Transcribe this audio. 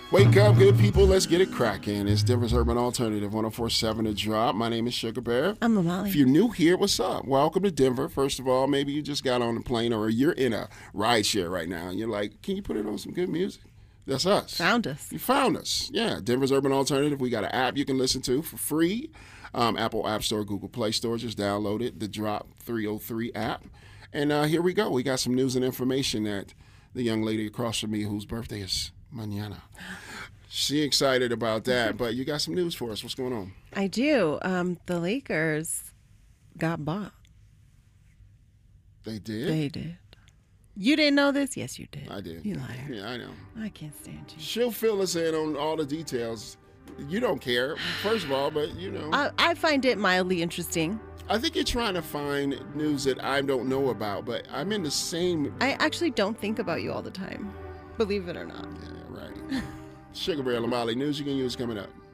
Wake up, good people. Let's get it cracking. It's Denver's Urban Alternative, 104.7 The Drop. My name is Sugar Bear. I'm Molly. If you're new here, what's up? Welcome to Denver. First of all, maybe you just got on a plane or you're in a ride share right now and you're like, can you put it on some good music? That's us. Found us. You found us. Yeah, Denver's Urban Alternative. We got an app you can listen to for free. Apple App Store, Google Play Store. Just download it, the Drop 303 app. And here we go. We got some news and information that the young lady across from me whose birthday is mañana. She excited about that, but you got some news for us. What's going on? I do. The Lakers got bought. They did? They did. You didn't know this? Yes, you did. I did. You liar. Yeah, I know. I can't stand you. She'll fill us in on all the details. You don't care, first of all, but you know. I find it mildly interesting. I think you're trying to find news that I don't know about, but I'm in the same. I actually don't think about you all the time, believe it or not. Yeah, right. Sugar Bear Lamali, news you can use coming up.